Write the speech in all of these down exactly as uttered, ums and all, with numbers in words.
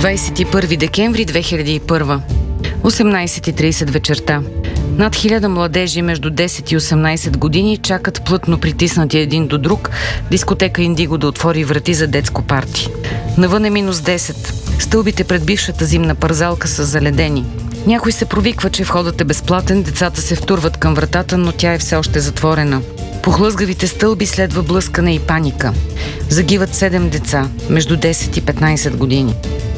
двадесет и първи декември две хиляди и първа. осемнадесет и тридесет вечерта. Над хиляда младежи между десет и осемнадесет години чакат плътно притиснати един до друг дискотека Индиго да отвори врати за детско парти. Навън е минус десет. Стълбите пред бившата зимна парзалка са заледени. Някой се провиква, че входът е безплатен, децата се втурват към вратата, но тя е все още затворена. По хлъзгавите стълби следва блъскане и паника. Загиват седем деца, между десет и петнадесет години.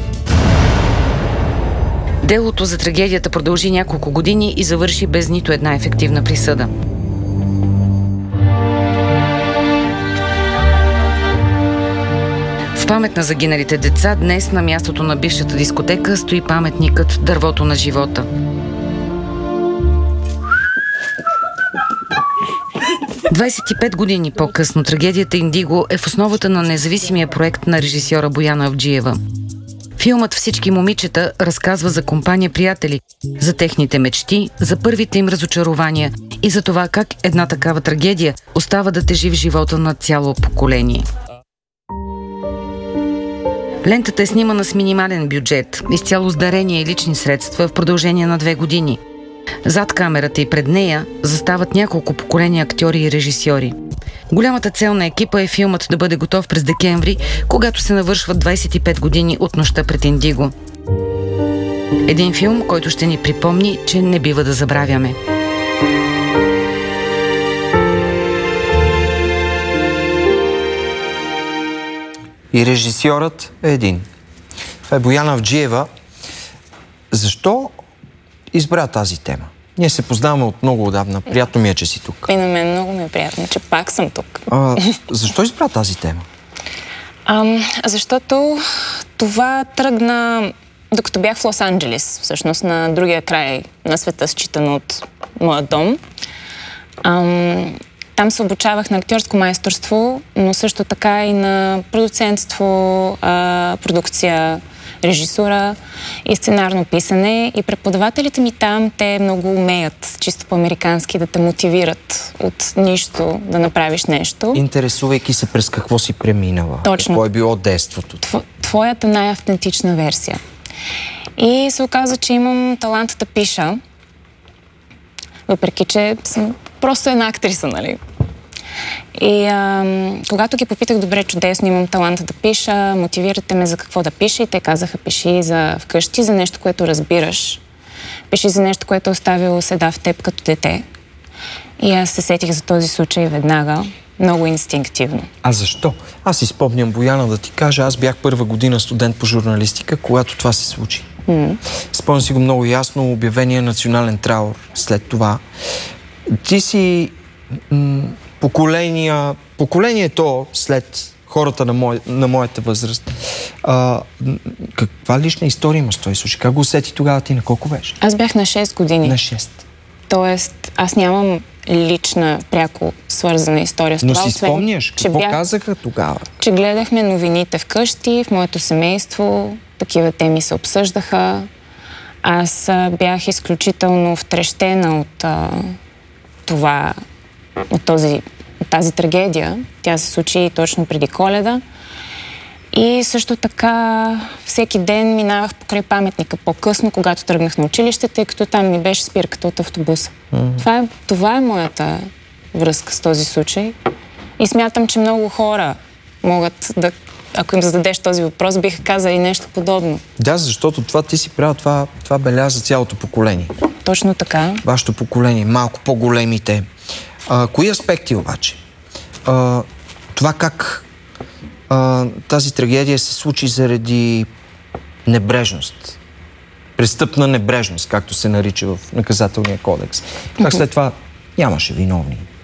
Делото за трагедията продължи няколко години и завърши без нито една ефективна присъда. В памет на загиналите деца днес на мястото на бившата дискотека стои паметникът "Дървото на живота". двадесет и пет години по-късно трагедията Индиго е в основата на независимия проект на режисьора Бояна Авджиева. Филмът "Всички момичета" разказва за компания приятели, за техните мечти, за първите им разочарования и за това как една такава трагедия остава да тежи в живота на цяло поколение. Лентата е снимана с минимален бюджет, изцяло с дарения и лични средства в продължение на две години. Зад камерата и пред нея застават няколко поколения актьори и режисьори. Голямата цел на екипа е филмът да бъде готов през декември, когато се навършват двадесет и пет години от нощта пред Индиго. Един филм, който ще ни припомни, че не бива да забравяме. И режисьорът е един. Това е Бояна Авджиева. Защо избра тази тема? Ние се познаваме от много отдавна. Приятно ми е, че си тук. И на мен много ми е приятно, че пак съм тук. А, защо избра тази тема? А, защото това тръгна докато бях в Лос-Анджелес, всъщност на другия край на света, считано от моя дом. А, там се обучавах на актьорско майсторство, но също така и на продуцентство, а, продукция, режисура и сценарно писане. И преподавателите ми там, те много умеят, чисто по-американски, да те мотивират от нищо да направиш нещо. Интересувайки се през какво си преминала. Точно. Какво е било детството? Тво, твоята най-автентична версия. И се оказа, че имам талант да пиша, въпреки че съм просто една актриса, нали? И а, когато ги попитах, добре, чудесно, имам таланта да пиша, мотивирате ме за какво да пиша, и те казаха: пиши за вкъщи, за нещо, което разбираш. Пиши за нещо, което е оставило следа в теб като дете. И аз се сетих за този случай веднага, много инстинктивно. А защо? Аз си спомням, Бояна, да ти кажа, аз бях първа година студент по журналистика, когато това се случи. Mm. Спомням си го много ясно, обявения национален траур след това. Ти си м- поколения, поколението след хората на, мой, на моята възраст. А, каква лична история има с този случай? Как го усети тогава ти? На колко беше? Аз бях на шест години. На шест. Тоест, аз нямам лична, пряко свързана история с Но това. си освен, спомняш? Какво бях, казаха тогава? Че гледахме новините вкъщи, в моето семейство, такива теми се обсъждаха. Аз а, бях изключително втрещена от а, това, от, този, от тази трагедия. Тя се случи точно преди Коледа. И също така всеки ден минавах покрай паметника по-късно, когато тръгнах на училище, тъй като там ми беше спирката от автобуса. Mm-hmm. Това, е, това е моята връзка с този случай. И смятам, че много хора могат да, ако им зададеш този въпрос, биха казали нещо подобно. Да, защото това ти си правил, това, това беляза цялото поколение. Точно така. Вашето поколение, малко по-големите. А, кои аспекти обаче? А, това как а, тази трагедия се случи заради небрежност. Престъпна небрежност, както се нарича в наказателния кодекс. Как след това нямаше виновни?